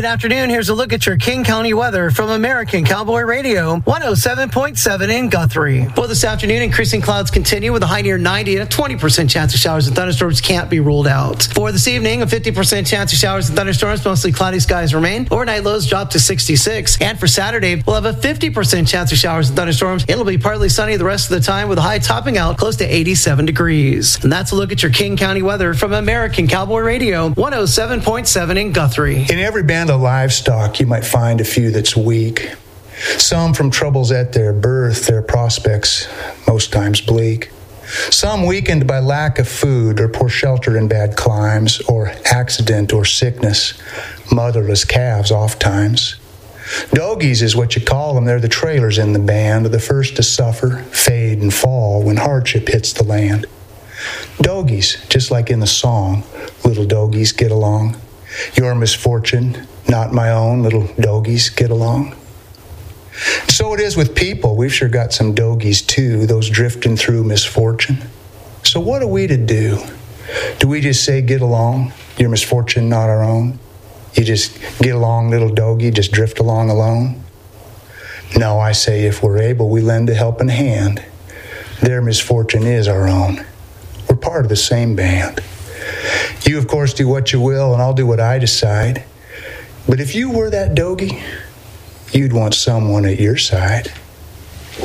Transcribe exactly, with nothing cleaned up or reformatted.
Good afternoon. Here's a look at your King County weather from American Cowboy Radio, one oh seven point seven in Guthrie. Well, this afternoon, increasing clouds continue with a high near ninety and a twenty percent chance of showers and thunderstorms can't be ruled out. For this evening, a fifty percent chance of showers and thunderstorms, mostly cloudy skies remain. Overnight lows drop to sixty-six. And for Saturday, we'll have a fifty percent chance of showers and thunderstorms. It'll be partly sunny the rest of the time with a high topping out close to eighty-seven degrees. And that's a look at your King County weather from American Cowboy Radio, one oh seven point seven in Guthrie. In every band of livestock, you might find a few that's weak. Some from troubles at their birth, their prospects most times bleak. Some weakened by lack of food or poor shelter in bad climes or accident or sickness, motherless calves oft times. Dogies is what you call them. They're the trailers in the band, the first to suffer, fade, and fall when hardship hits the land. Dogies, just like in the song, little dogies get along. Your misfortune, not my own, little dogies get along. So it is with people. We've sure got some dogies too, those drifting through misfortune. So what are we to do? Do we just say, get along, your misfortune not our own? You just get along, little doggy, just drift along alone? No, I say if we're able, we lend a helping hand. Their misfortune is our own. We're part of the same band. You, of course, do what you will, and I'll do what I decide. But if you were that doggy, you'd want someone at your side.